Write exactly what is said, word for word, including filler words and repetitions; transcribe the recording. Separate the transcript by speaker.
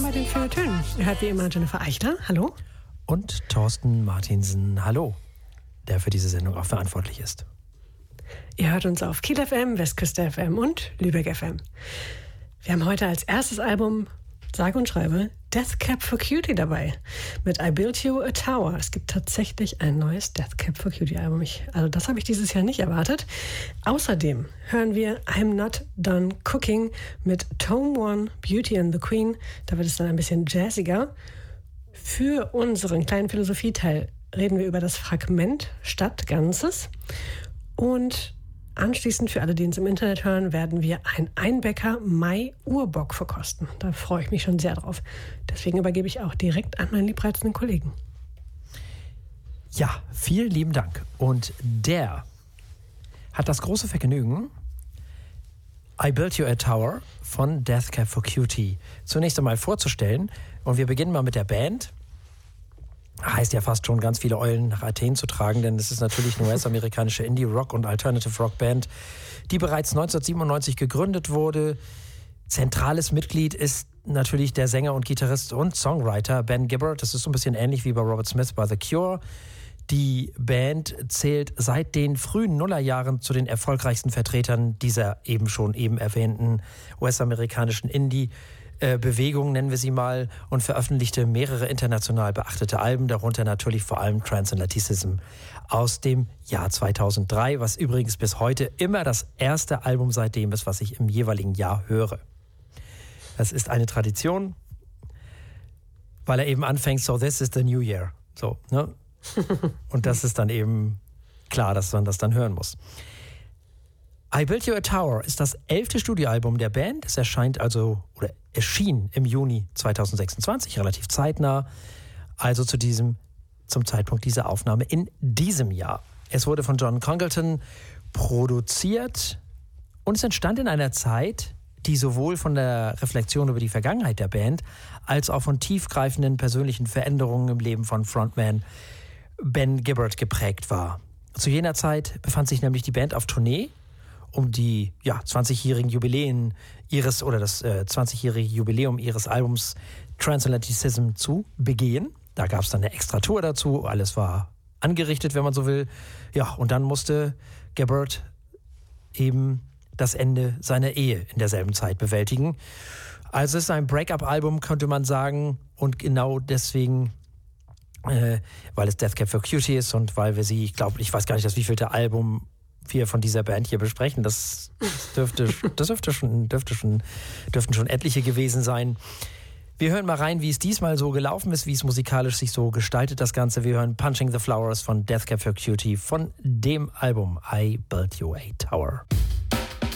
Speaker 1: bei den Feuilletönen. Ihr hört wie immer Jennifer Eichler, hallo.
Speaker 2: Und Thorsten Martinsen, hallo, der für diese Sendung auch verantwortlich ist.
Speaker 1: Ihr hört uns auf Kiel F M, Westküste F M und Lübeck F M. Wir haben heute als erstes Album, sage und schreibe, Death Cab for Cutie dabei. Mit I Built You a Tower. Es gibt tatsächlich ein neues Death Cab for Cutie Album. Ich, also das habe ich dieses Jahr nicht erwartet. Außerdem hören wir I'm Not Done Cooking mit Tome One, Beauty and the Queen. Da wird es dann ein bisschen jazziger. Für unseren kleinen Philosophieteil reden wir über das Fragment statt Ganzes. Und anschließend, für alle, die uns im Internet hören, werden wir ein Einbecker Mai-Urbock verkosten. Da freue ich mich schon sehr drauf. Deswegen übergebe ich auch direkt an meinen liebreizenden Kollegen.
Speaker 2: Ja, vielen lieben Dank. Und der hat das große Vergnügen, I Built You a Tower von Death Cab for Cutie zunächst einmal vorzustellen. Und wir beginnen mal mit der Band. Heißt ja fast schon, ganz viele Eulen nach Athen zu tragen, denn es ist natürlich eine U S-amerikanische Indie-Rock- und Alternative-Rock-Band, die bereits neunzehnhundertsiebenundneunzig gegründet wurde. Zentrales Mitglied ist natürlich der Sänger und Gitarrist und Songwriter Ben Gibbard. Das ist so ein bisschen ähnlich wie bei Robert Smith bei The Cure. Die Band zählt seit den frühen Nullerjahren zu den erfolgreichsten Vertretern dieser eben schon eben erwähnten U S-amerikanischen Indie- Bewegung, nennen wir sie mal, und veröffentlichte mehrere international beachtete Alben, darunter natürlich vor allem Transatlanticism aus dem Jahr zweitausenddrei, was übrigens bis heute immer das erste Album seitdem ist, was ich im jeweiligen Jahr höre. Das ist eine Tradition, weil er eben anfängt, so this is the new year. So, ne? Und das ist dann eben klar, dass man das dann hören muss. I Built You a Tower ist das elfte Studioalbum der Band. Es erscheint also, oder erschien im Juni zweitausendsechsundzwanzig, relativ zeitnah, also zu diesem, zum Zeitpunkt dieser Aufnahme in diesem Jahr. Es wurde von John Congleton produziert und es entstand in einer Zeit, die sowohl von der Reflexion über die Vergangenheit der Band als auch von tiefgreifenden persönlichen Veränderungen im Leben von Frontman Ben Gibbard geprägt war. Zu jener Zeit befand sich nämlich die Band auf Tournee, um die ja, zwanzigjährigen Jubiläen ihres oder das äh, zwanzigjährige Jubiläum ihres Albums Transatlanticism zu begehen. Da gab es dann eine extra Tour dazu, alles war angerichtet, wenn man so will. Ja, und dann musste Gibbard eben das Ende seiner Ehe in derselben Zeit bewältigen. Also es ist ein Break-up-Album, könnte man sagen, und genau deswegen, äh, weil es Death Cab for Cutie ist und weil wir sie, ich glaube, ich weiß gar nicht, das wievielte Album wir von dieser Band hier besprechen. Das dürfte, das dürfte schon, dürfte schon, dürften schon etliche gewesen sein. Wir hören mal rein, wie es diesmal so gelaufen ist, wie es musikalisch sich so gestaltet, das Ganze. Wir hören Punching the Flowers von Death Cab for Cutie von dem Album I Built You a Tower.